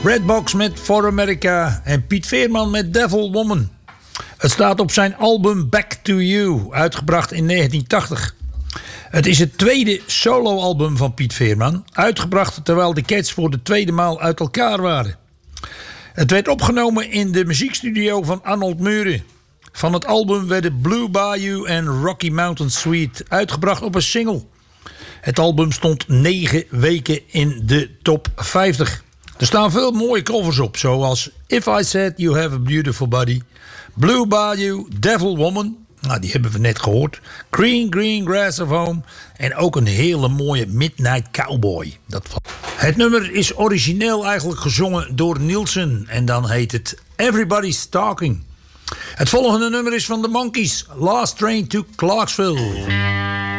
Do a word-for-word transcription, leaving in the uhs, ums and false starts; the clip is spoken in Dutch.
Redbox met For America en Piet Veerman met Devil Woman. Het staat op zijn album Back to You, uitgebracht in negentien tachtig. Het is het tweede soloalbum van Piet Veerman, uitgebracht terwijl de Cats voor de tweede maal uit elkaar waren. Het werd opgenomen in de muziekstudio van Arnold Muren. Van het album werden Blue Bayou en Rocky Mountain Suite uitgebracht op een single. Het album stond negen weken in de top vijftig. Er staan veel mooie covers op, zoals If I Said You Have a Beautiful Body, Blue Bayou, Devil Woman, nou die hebben we net gehoord, Green Green Grass of Home en ook een hele mooie Midnight Cowboy. Dat... Het nummer is origineel eigenlijk gezongen door Nielsen en dan heet het Everybody's Talking. Het volgende nummer is van de Monkees, Last Train to Clarksville.